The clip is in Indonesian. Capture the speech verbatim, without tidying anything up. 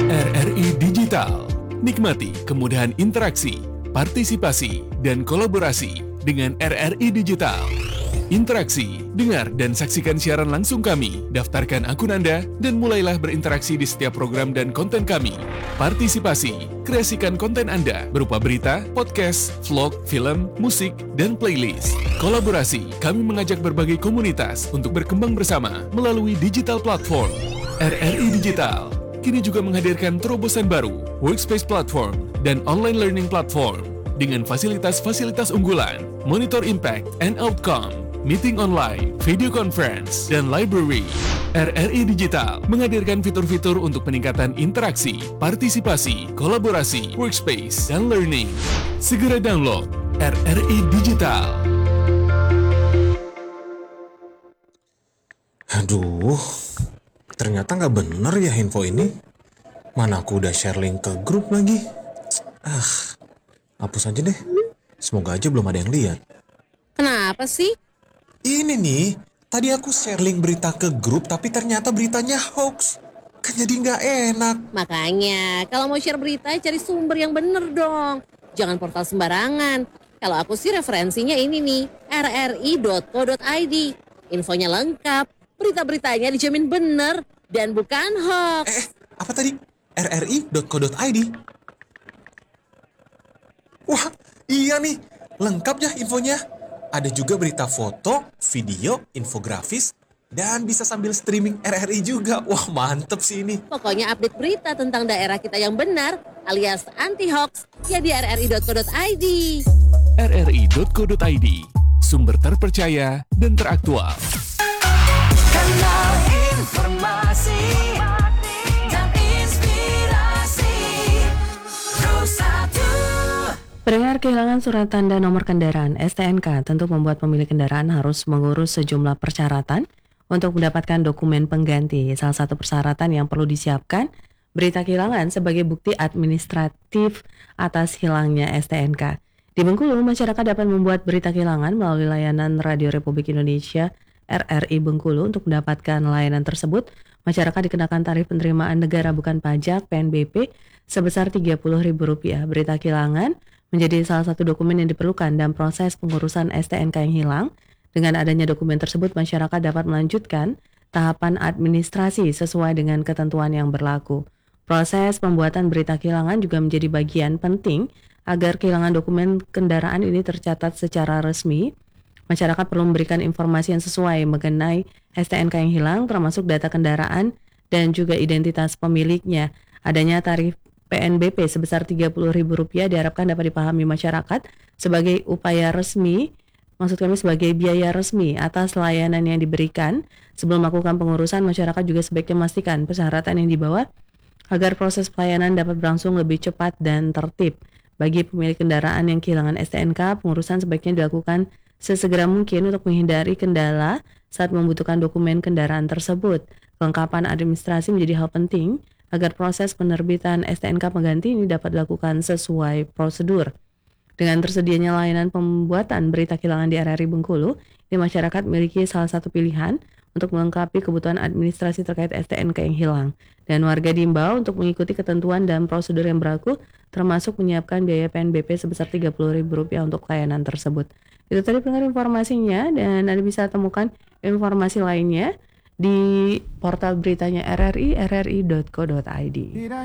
R R I Digital. Nikmati kemudahan interaksi, partisipasi, dan kolaborasi dengan R R I Digital. Interaksi, dengar dan saksikan siaran langsung kami, daftarkan akun Anda, dan mulailah berinteraksi di setiap program dan konten kami. Partisipasi, kreasikan konten Anda berupa berita, podcast, vlog, film, musik, dan playlist. Kolaborasi, kami mengajak berbagai komunitas untuk berkembang bersama melalui digital platform. R R I Digital kini juga menghadirkan terobosan baru, workspace platform, dan online learning platform dengan fasilitas-fasilitas unggulan, monitor impact and outcome, meeting online, video conference, dan library. R R I Digital menghadirkan fitur-fitur untuk peningkatan interaksi, partisipasi, kolaborasi, workspace, dan learning. Segera download R R I Digital. Aduh, ternyata nggak bener ya info ini. Mana aku udah share link ke grup lagi. Ah, hapus aja deh. Semoga aja belum ada yang lihat. Kenapa sih? Ini nih, tadi aku share link berita ke grup tapi ternyata beritanya hoax. Kan jadi nggak enak. Makanya, kalau mau share berita, cari sumber yang bener dong. Jangan portal sembarangan. Kalau aku sih referensinya ini nih, r r i dot co dot i d. Infonya lengkap, berita-beritanya dijamin bener, dan bukan hoax. Eh, apa tadi? r r i dot co dot i d. Wah, iya nih, lengkap ya infonya. Ada juga berita foto, video, infografis, dan bisa sambil streaming R R I juga. Wah, mantep sih ini. Pokoknya update berita tentang daerah kita yang benar, alias anti-hoax, ya di r r i dot co dot i d. r r i dot co dot i d, sumber terpercaya dan teraktual. Kanal informasi dan inspirasi Bersatu. Pendengar, kehilangan surat tanda nomor kendaraan S T N K tentu membuat pemilik kendaraan harus mengurus sejumlah persyaratan untuk mendapatkan dokumen pengganti. Salah satu persyaratan yang perlu disiapkan, berita kehilangan sebagai bukti administratif atas hilangnya S T N K. Di Bengkulu, masyarakat dapat membuat berita kehilangan melalui layanan Radio Republik Indonesia R R I Bengkulu. Untuk mendapatkan layanan tersebut, masyarakat dikenakan tarif penerimaan negara bukan pajak P N B P sebesar tiga puluh ribu rupiah. Berita kehilangan menjadi salah satu dokumen yang diperlukan dalam proses pengurusan S T N K yang hilang. Dengan adanya dokumen tersebut, masyarakat dapat melanjutkan tahapan administrasi sesuai dengan ketentuan yang berlaku. Proses pembuatan berita kehilangan juga menjadi bagian penting agar kehilangan dokumen kendaraan ini tercatat secara resmi. Masyarakat perlu memberikan informasi yang sesuai mengenai S T N K yang hilang, termasuk data kendaraan dan juga identitas pemiliknya. Adanya tarif P N B P sebesar tiga puluh ribu rupiah diharapkan dapat dipahami masyarakat sebagai upaya resmi, maksud kami sebagai biaya resmi atas layanan yang diberikan. Sebelum melakukan pengurusan, masyarakat juga sebaiknya memastikan persyaratan yang dibawa agar proses pelayanan dapat berlangsung lebih cepat dan tertib. Bagi pemilik kendaraan yang kehilangan S T N K, pengurusan sebaiknya dilakukan sesegera mungkin untuk menghindari kendala saat membutuhkan dokumen kendaraan tersebut. Kelengkapan administrasi menjadi hal penting agar proses penerbitan S T N K pengganti ini dapat dilakukan sesuai prosedur. Dengan tersedianya layanan pembuatan berita kehilangan di R R I Bengkulu, di masyarakat memiliki salah satu pilihan untuk melengkapi kebutuhan administrasi terkait S T N K yang hilang. Dan warga diimbau untuk mengikuti ketentuan dan prosedur yang berlaku, termasuk menyiapkan biaya P N B P sebesar tiga puluh ribu rupiah untuk layanan tersebut. Itu tadi pendengar informasinya, dan Anda bisa temukan informasi lainnya di portal beritanya R R I, r r i dot co dot i d.